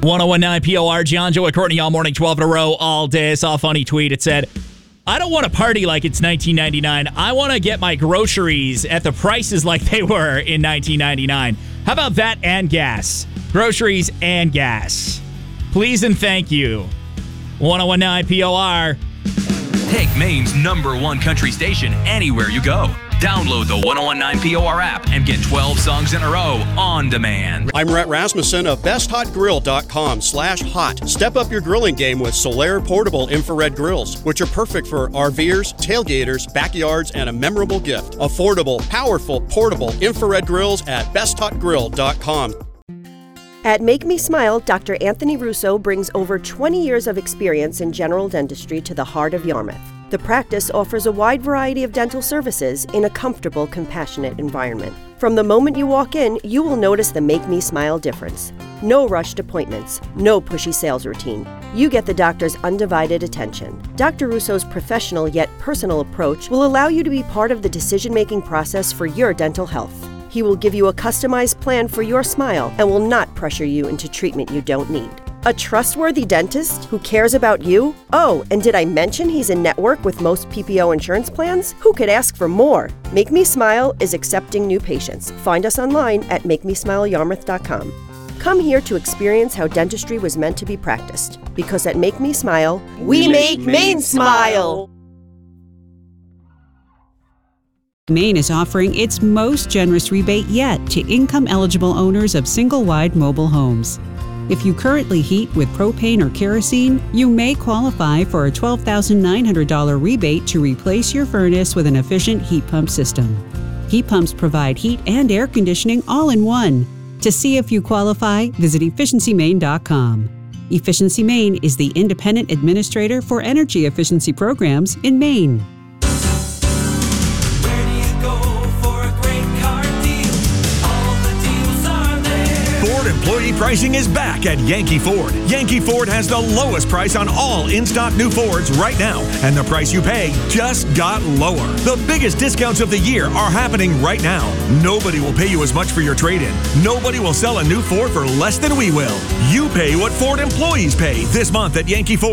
1019 POR, John, Joe, and Courtney all morning, 12 in a row, all day. I saw a funny tweet. It said, I don't want to party like it's 1999. I want to get my groceries at the prices like they were in 1999. How about that and gas? Groceries and gas. Please and thank you. 1019 POR. Take Maine's #1 country station anywhere you go. Download the 1019 POR app and get 12 songs in a row on demand. I'm Rhett Rasmussen of BestHotGrill.com/hot. Step up your grilling game with Solaire portable infrared grills, which are perfect for RVers, tailgaters, backyards, and a memorable gift. Affordable, powerful, portable infrared grills at BestHotGrill.com. At Make Me Smile, Dr. Anthony Russo brings over 20 years of experience in general dentistry to the heart of Yarmouth. The practice offers a wide variety of dental services in a comfortable, compassionate environment. From the moment you walk in, you will notice the Make Me Smile difference. No rushed appointments, no pushy sales routine. You get the doctor's undivided attention. Dr. Russo's professional yet personal approach will allow you to be part of the decision-making process for your dental health. He will give you a customized plan for your smile and will not pressure you into treatment you don't need. A trustworthy dentist who cares about you? Oh, and did I mention he's in network with most PPO insurance plans? Who could ask for more? Make Me Smile is accepting new patients. Find us online at MakeMeSmileYarmouth.com. Come here to experience how dentistry was meant to be practiced. Because at Make Me Smile, we make Maine smile! Maine is offering its most generous rebate yet to income-eligible owners of single-wide mobile homes. If you currently heat with propane or kerosene, you may qualify for a $12,900 rebate to replace your furnace with an efficient heat pump system. Heat pumps provide heat and air conditioning all in one. To see if you qualify, visit EfficiencyMaine.com. Efficiency Maine is the independent administrator for energy efficiency programs in Maine. Employee pricing is back at Yankee Ford. Yankee Ford has the lowest price on all in-stock new Fords right now, and the price you pay just got lower. The biggest discounts of the year are happening right now. Nobody will pay you as much for your trade-in. Nobody will sell a new Ford for less than we will. You pay what Ford employees pay this month at Yankee Ford.